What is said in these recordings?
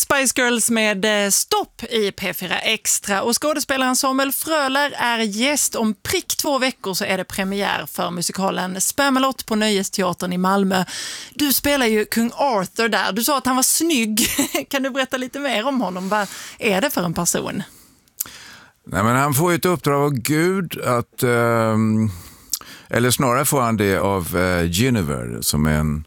Spice Girls med Stopp i P4 Extra, och skådespelaren Samuel Fröler är gäst. Om prick 2 veckor så är det premiär för musikalen Spamalot på Nöjesteatern i Malmö. Du spelar ju kung Arthur där. Du sa att han var snygg. Kan du berätta lite mer om honom? Vad är det för en person? Nej, men han får ju ett uppdrag av Gud att, eller snarare får han det av Guinevere, som är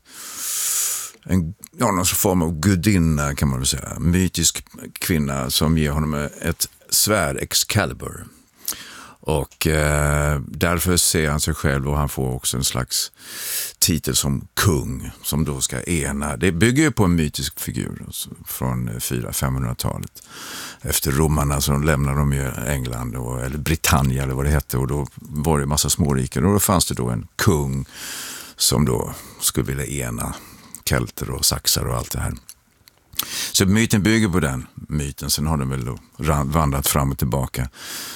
någon form av gudinna, kan man väl säga. Mytisk kvinna som ger honom ett svärd, Excalibur. Och därför ser han sig själv, och han får också en slags titel som kung, som då ska ena. Det bygger ju på en mytisk figur från 400-500-talet. Efter romarna så lämnade de ju England, eller Britannia eller vad det hette, och då var det en massa småriken, och då fanns det då en kung som då skulle vilja ena kelter och saxar och allt det här. Så myten bygger på den myten. Sen har den väl då vandrat fram och tillbaka.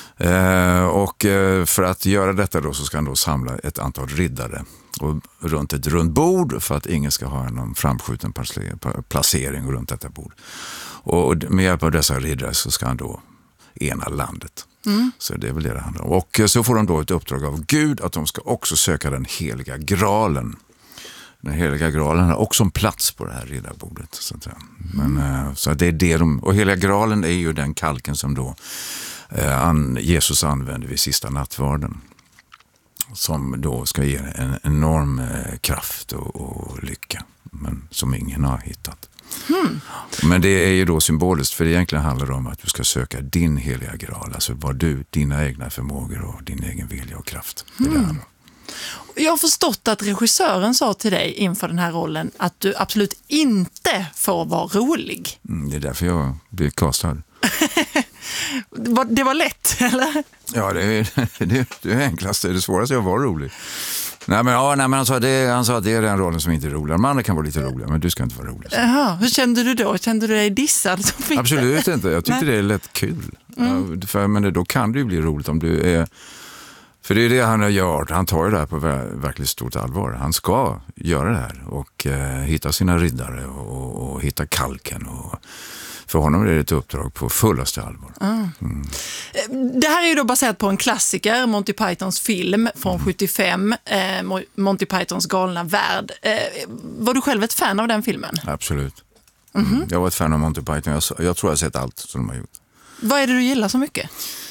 Och för att göra detta då så ska han då samla ett antal riddare och runt ett runt bord, för att ingen ska ha någon framskjuten placering runt detta bord. Och med hjälp av dessa riddare så ska han då ena landet. Så det är väl det handlar om. Och så får de då ett uppdrag av Gud att de ska också söka den heliga graalen. Den heliga graalen har också en plats på det här riddarbordet. Så det är det och heliga graalen är ju den kalken som då Jesus använde vid sista nattvarden. Som då ska ge en enorm kraft och lycka. Men som ingen har hittat. Men det är ju då symboliskt, för det egentligen handlar om att du ska söka din heliga graal. Alltså dina egna förmågor och din egen vilja och kraft. Det är det handlar om. Jag har förstått att regissören sa till dig inför den här rollen att du absolut inte får vara rolig. Det är därför jag blev castad. Det var lätt, eller? Ja, det är enklaste. Det svåraste är att vara rolig. Nej, men han sa att det är den rollen som inte är rolig. De andra kan vara lite roliga, men du ska inte vara rolig. Jaha, hur kände du då? Kände du dig dissad? Absolut inte. Jag tyckte det är lätt kul. Men då kan det ju bli roligt om du är... För det är det han har gjort. Han tar ju det här på verkligt stort allvar. Han ska göra det här och hitta sina riddare och hitta kalken. Och för honom är det ett uppdrag på fullaste allvar. Det här är ju då baserat på en klassiker, Monty Pythons film från 75, Monty Pythons galna värld. Var du själv ett fan av den filmen? Absolut. Jag var ett fan av Monty Python. Jag tror jag har sett allt som de har gjort. Vad är det du gillar så mycket?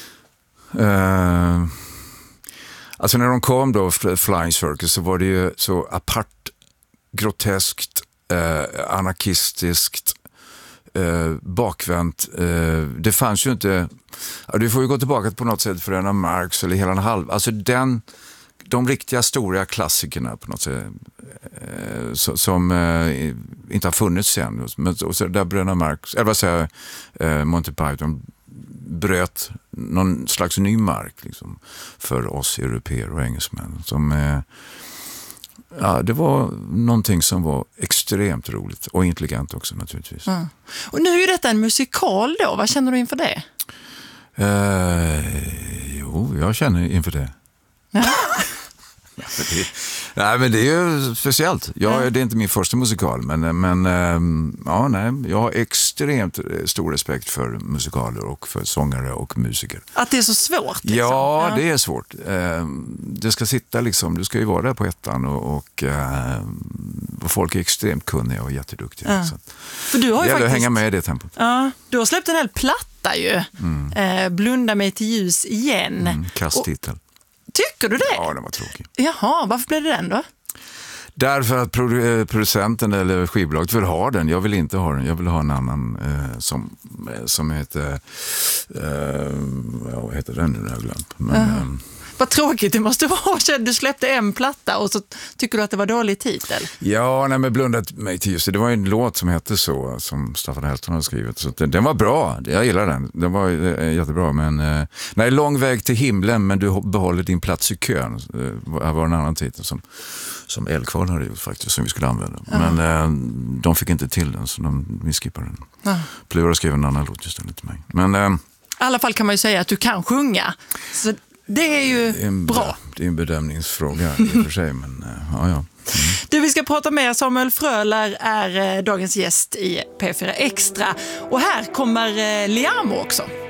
Alltså när de kom då, Flying Circus, så var det ju så apart, groteskt, anarkistiskt, bakvänt. Det fanns ju inte... Du får ju gå tillbaka på något sätt för en av Marx eller hela en halv... Alltså de riktiga stora klassikerna på något sätt som inte har funnits sen. Men så där Bröderna Marx, eller vad säger Monty Python bröt någon slags ny mark liksom, för oss europeer och engelsmän. Det var någonting som var extremt roligt och intelligent också naturligtvis. Och nu är ju detta en musikal då. Vad känner du inför det? Jo, jag känner inför det. Nej, men det är ju speciellt. Det är inte min första musikal, men jag har extremt stor respekt för musikaler och för sångare och musiker. Att det är så svårt? Liksom. Ja, det är svårt. Det ska sitta liksom, du ska ju vara där på ettan och folk är extremt kunniga och jätteduktiga. Så för du har ju faktiskt hänga med i det tempot. Ja, du har släppt en hel platta ju. Blunda mig till ljus igen. Kasttitel. Tycker du det? Ja, den var tråkig. Jaha, varför blev det den då? Därför att producenten eller skivbolaget vill ha den. Jag vill inte ha den. Jag vill ha en annan som heter... vad heter den nu? Jag har glömt. Men, vad tråkigt det måste vara. Du släppte en platta och så tycker du att det var dålig titel. Ja, men blundat mig till just det. Det var en låt som hette så, som Staffan Hellström har skrivit. Så den var bra. Jag gillar den. Den var jättebra. Men lång väg till himlen, men du behåller din plats i kön. Det var en annan titel som Eldkvarn hade gjort faktiskt, som vi skulle använda. Men de fick inte till den, så vi skippade den. Plura skrev en annan låt istället till mig. Men i alla fall kan man ju säga att du kan sjunga. Så det är ju bra. Det är en bedömningsfråga i och för sig, men ja. Du, vi ska prata med Samuel Fröler är dagens gäst i P4 Extra. Och här kommer Liamo också.